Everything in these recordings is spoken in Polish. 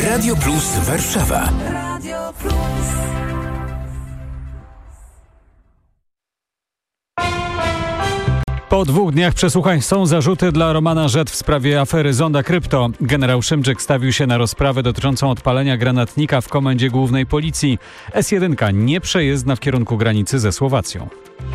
Radio Plus Warszawa. Radio Plus. Po 2 dniach przesłuchań są zarzuty dla Romana Rzet w sprawie afery Zonda Krypto. Generał Szymczyk stawił się na rozprawę dotyczącą odpalenia granatnika w Komendzie Głównej Policji. S1 nieprzejezdna w kierunku granicy ze Słowacją.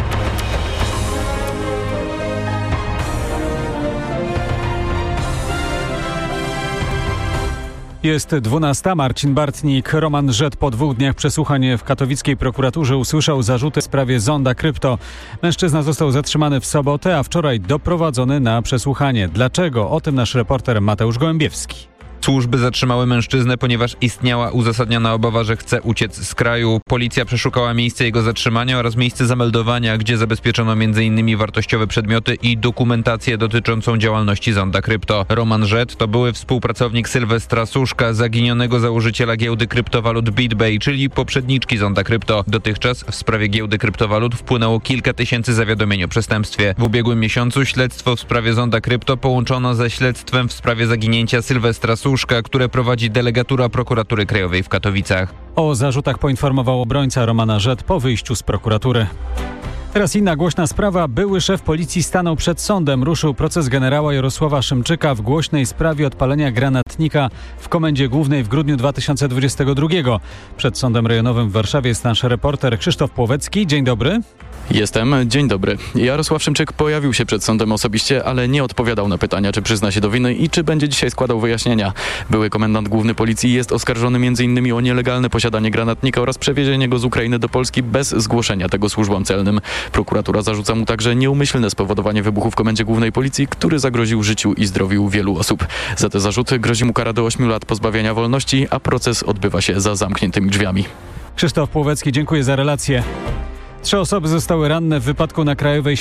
Jest 12. Marcin Bartnik. Roman Rzet po 2 dniach przesłuchań w katowickiej prokuraturze usłyszał zarzuty w sprawie Zonda Krypto. Mężczyzna został zatrzymany w sobotę, a wczoraj doprowadzony na przesłuchanie. Dlaczego? O tym nasz reporter Mateusz Gołębiewski. Służby zatrzymały mężczyznę, ponieważ istniała uzasadniona obawa, że chce uciec z kraju. Policja przeszukała miejsce jego zatrzymania oraz miejsce zameldowania, gdzie zabezpieczono m.in. wartościowe przedmioty i dokumentację dotyczącą działalności Zonda Krypto. Roman Rzet to były współpracownik Sylwestra Suszka, zaginionego założyciela giełdy kryptowalut BitBay, czyli poprzedniczki Zonda Krypto. Dotychczas w sprawie giełdy kryptowalut wpłynęło kilka tysięcy zawiadomień o przestępstwie. W ubiegłym miesiącu śledztwo w sprawie Zonda Krypto połączono ze śledztwem w sprawie zaginięcia Sylwestra Suszka, które prowadzi delegatura Prokuratury Krajowej w Katowicach. O zarzutach poinformował obrońca Romana Rzet po wyjściu z prokuratury. Teraz inna głośna sprawa. Były szef policji stanął przed sądem. Ruszył proces generała Jarosława Szymczyka w głośnej sprawie odpalenia granatnika w Komendzie Głównej w grudniu 2022. Przed Sądem Rejonowym w Warszawie jest nasz reporter Krzysztof Płowecki. Dzień dobry. Jestem. Dzień dobry. Jarosław Szymczyk pojawił się przed sądem osobiście, ale nie odpowiadał na pytania, czy przyzna się do winy i czy będzie dzisiaj składał wyjaśnienia. Były komendant główny policji jest oskarżony m.in. o nielegalne posiadanie granatnika oraz przewiezienie go z Ukrainy do Polski bez zgłoszenia tego służbom celnym. Prokuratura zarzuca mu także nieumyślne spowodowanie wybuchu w Komendzie Głównej Policji, który zagroził życiu i zdrowiu wielu osób. Za te zarzuty grozi mu kara do 8 lat pozbawienia wolności, a proces odbywa się za zamkniętymi drzwiami. Krzysztof Płowecki, dziękuję za relację. 3 osoby zostały ranne w wypadku na Krajowej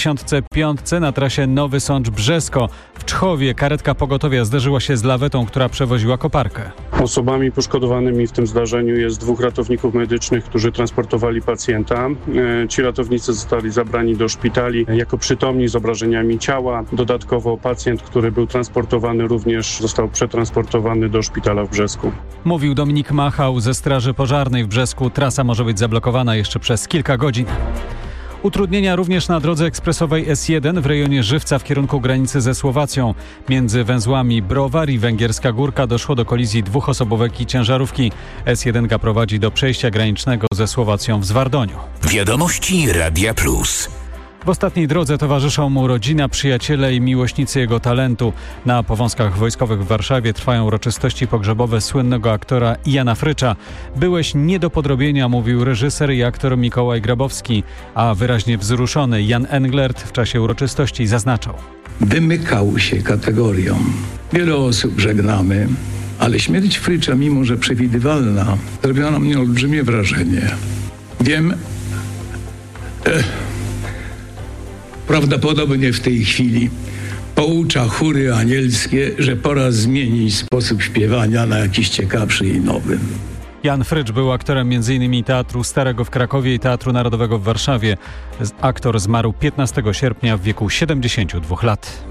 75 na trasie Nowy Sącz-Brzesko. W Czchowie karetka pogotowia zderzyła się z lawetą, która przewoziła koparkę. Osobami poszkodowanymi w tym zdarzeniu jest 2 ratowników medycznych, którzy transportowali pacjenta. Ci ratownicy zostali zabrani do szpitali jako przytomni z obrażeniami ciała. Dodatkowo pacjent, który był transportowany, również został przetransportowany do szpitala w Brzesku. Mówił Dominik Machał ze Straży Pożarnej w Brzesku. Trasa może być zablokowana jeszcze przez kilka godzin. Utrudnienia również na drodze ekspresowej S1 w rejonie Żywca w kierunku granicy ze Słowacją. Między węzłami Browar i Węgierska Górka doszło do kolizji 2-osobówek i ciężarówki. S1 prowadzi do przejścia granicznego ze Słowacją w Zwardoniu. Wiadomości Radia Plus. W ostatniej drodze towarzyszą mu rodzina, przyjaciele i miłośnicy jego talentu. Na Powązkach Wojskowych w Warszawie trwają uroczystości pogrzebowe słynnego aktora Jana Frycza. Byłeś nie do podrobienia, mówił reżyser i aktor Mikołaj Grabowski, a wyraźnie wzruszony Jan Englert w czasie uroczystości zaznaczał. Wymykał się kategoriom. Wiele osób żegnamy, ale śmierć Frycza, mimo że przewidywalna, zrobiła na mnie olbrzymie wrażenie. Wiem, prawdopodobnie w tej chwili poucza chóry anielskie, że pora zmienić sposób śpiewania na jakiś ciekawszy i nowy. Jan Frycz był aktorem m.in. Teatru Starego w Krakowie i Teatru Narodowego w Warszawie. Aktor zmarł 15 sierpnia w wieku 72 lat.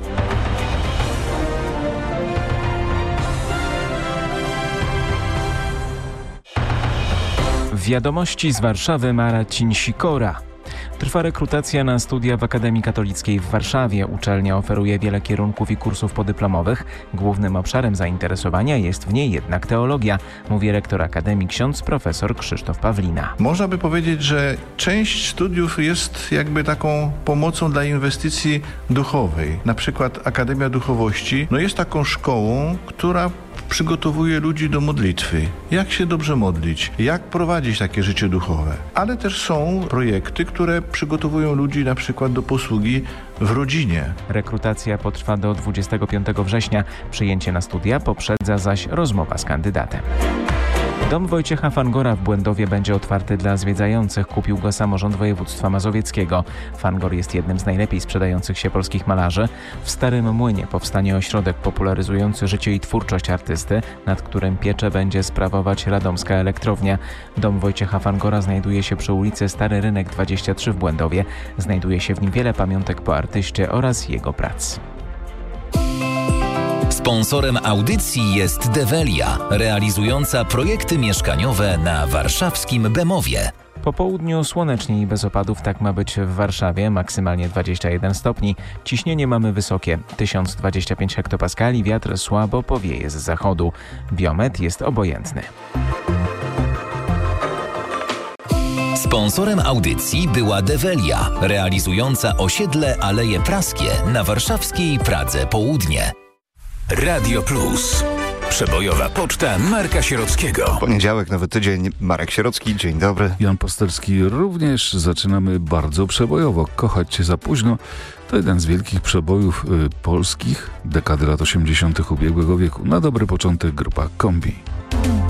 Wiadomości z Warszawy Marcin Sikora. Trwa rekrutacja na studia w Akademii Katolickiej w Warszawie. Uczelnia oferuje wiele kierunków i kursów podyplomowych. Głównym obszarem zainteresowania jest w niej jednak teologia, mówi rektor Akademii ksiądz profesor Krzysztof Pawlina. Można by powiedzieć, że część studiów jest jakby taką pomocą dla inwestycji duchowej. Na przykład Akademia Duchowości jest taką szkołą, która przygotowuje ludzi do modlitwy. Jak się dobrze modlić? Jak prowadzić takie życie duchowe? Ale też są projekty, które przygotowują ludzi na przykład do posługi w rodzinie. Rekrutacja potrwa do 25 września. Przyjęcie na studia poprzedza zaś rozmowa z kandydatem. Dom Wojciecha Fangora w Błędowie będzie otwarty dla zwiedzających. Kupił go samorząd województwa mazowieckiego. Fangor jest jednym z najlepiej sprzedających się polskich malarzy. W Starym Młynie powstanie ośrodek popularyzujący życie i twórczość artysty, nad którym pieczę będzie sprawować Radomska Elektrownia. Dom Wojciecha Fangora znajduje się przy ulicy Stary Rynek 23 w Błędowie. Znajduje się w nim wiele pamiątek po artyście oraz jego prac. Sponsorem audycji jest Develia, realizująca projekty mieszkaniowe na warszawskim Bemowie. Po południu słonecznie i bez opadów, tak ma być w Warszawie, maksymalnie 21 stopni. Ciśnienie mamy wysokie, 1025 hektopaskali, wiatr słabo powieje z zachodu. Biometr jest obojętny. Sponsorem audycji była Develia, realizująca osiedle Aleje Praskie na warszawskiej Pradze Południe. Radio Plus. Przebojowa poczta Marka Sierockiego. Poniedziałek, nowy tydzień. Marek Sierocki, dzień dobry. Jan Pasterski. Również zaczynamy bardzo przebojowo. Kochać cię za późno to jeden z wielkich przebojów polskich dekady lat 80. ubiegłego wieku. Na dobry początek grupa Kombi.